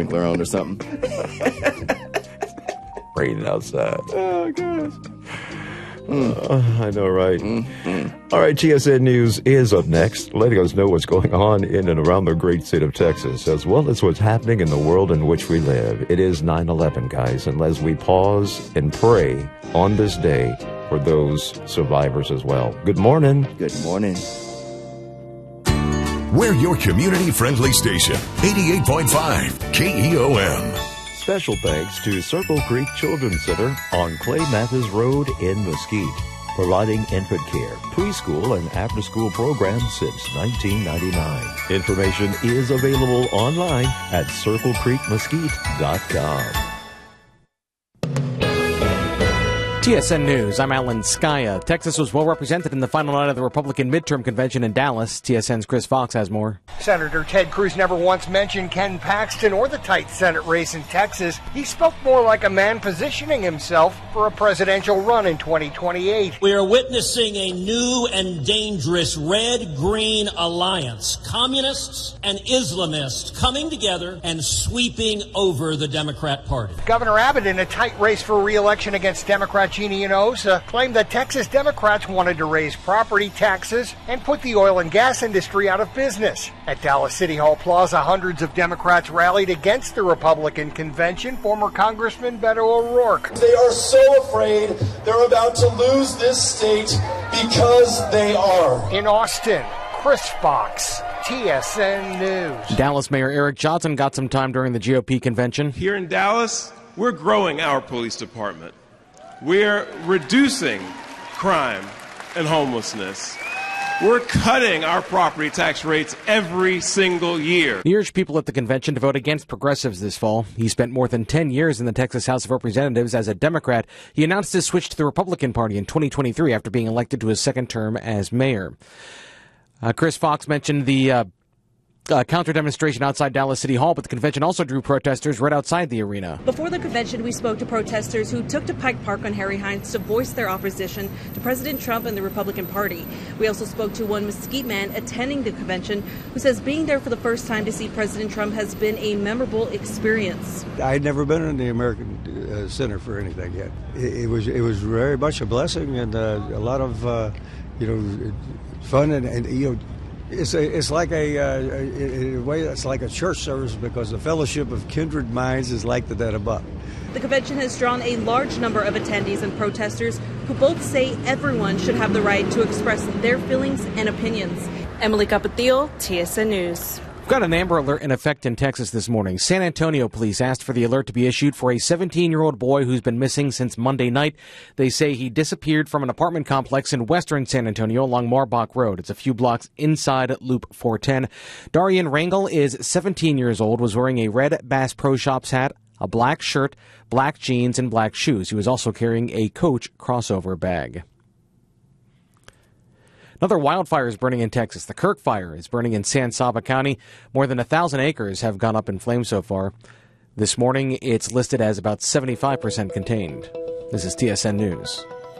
sprinkler on or something. Raining outside. Oh, gosh. I know, right? All right, TSN News is up next, letting us know what's going on in and around the great state of Texas, as well as what's happening in the world in which we live. It is 9/11, guys, and as we pause and pray on this day for those survivors as well. Good morning. Good morning. We're your community-friendly station, 88.5 KEOM. Special thanks to Circle Creek Children's Center on Clay Mathis Road in Mesquite, providing infant care, preschool, and after-school programs since 1999. Information is available online at circlecreekmesquite.com. TSN News, I'm Alan Skaya. Texas was well represented in the final night of the Republican midterm convention in Dallas. TSN's Chris Fox has more. Senator Ted Cruz never once mentioned Ken Paxton or the tight Senate race in Texas. He spoke more like a man positioning himself for a presidential run in 2028. We are witnessing a new and dangerous red-green alliance. Communists and Islamists coming together and sweeping over the Democrat Party. Governor Abbott, in a tight race for re-election against Democrat Jeannie Enosa, claimed that Texas Democrats wanted to raise property taxes and put the oil and gas industry out of business. At Dallas City Hall Plaza, hundreds of Democrats rallied against the Republican convention. Former Congressman Beto O'Rourke. They are so afraid they're about to lose this state because they are. In Austin, Chris Fox, TSN News. Dallas Mayor Eric Johnson got some time during the GOP convention. Here in Dallas, we're growing our police department. We're reducing crime and homelessness. We're cutting our property tax rates every single year. He urged people at the convention to vote against progressives this fall. He spent more than 10 years in the Texas House of Representatives as a Democrat. He announced his switch to the Republican Party in 2023 after being elected to his second term as mayor. Chris Fox mentioned the counter-demonstration outside Dallas City Hall, but the convention also drew protesters right outside the arena. Before the convention, we spoke to protesters who took to Pike Park on Harry Hines to voice their opposition to President Trump and the Republican Party. We also spoke to one Mesquite man attending the convention who says being there for the first time to see President Trump has been a memorable experience. I had never been in the American Center for anything yet. It was very much a blessing and a lot of fun and It's like in a way, it's like a church service because the fellowship of kindred minds is like that above. The convention has drawn a large number of attendees and protesters who both say everyone should have the right to express their feelings and opinions. Emily Capatillo, TSN News. We've got an Amber Alert in effect in Texas this morning. San Antonio police asked for the alert to be issued for a 17-year-old boy who's been missing since Monday night. They say he disappeared from an apartment complex in western San Antonio along Marbach Road. It's a few blocks inside Loop 410. Darian Rangel is 17 years old, was wearing a red Bass Pro Shops hat, a black shirt, black jeans, and black shoes. He was also carrying a Coach crossover bag. Another wildfire is burning in Texas. The Kirk Fire is burning in San Saba County. More than 1,000 acres have gone up in flames so far. This morning, it's listed as about 75% contained. This is TSN News.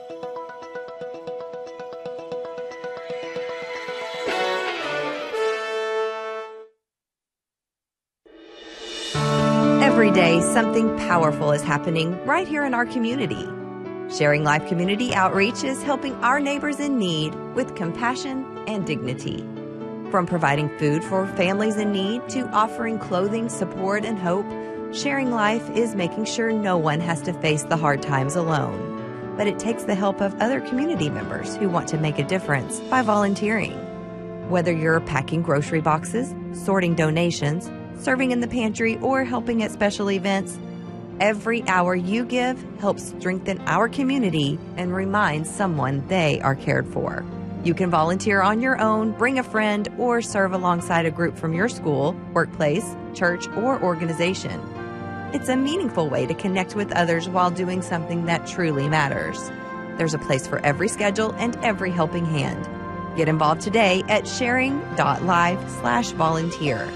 Every day, something powerful is happening right here in our community. Sharing Life Community Outreach is helping our neighbors in need with compassion and dignity. From providing food for families in need to offering clothing, support, and hope, Sharing Life is making sure no one has to face the hard times alone. But it takes the help of other community members who want to make a difference by volunteering. Whether you're packing grocery boxes, sorting donations, serving in the pantry, or helping at special events, every hour you give helps strengthen our community and reminds someone they are cared for. You can volunteer on your own, bring a friend, or serve alongside a group from your school, workplace, church, or organization. It's a meaningful way to connect with others while doing something that truly matters. There's a place for every schedule and every helping hand. Get involved today at sharing.live/volunteer.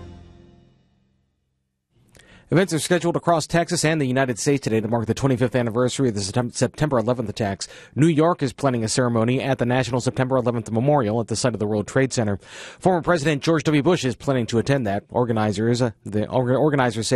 Events are scheduled across Texas and the United States today to mark the 25th anniversary of the September 11th attacks. New York is planning a ceremony at the National September 11th Memorial at the site of the World Trade Center. Former President George W. Bush is planning to attend that. Organizers say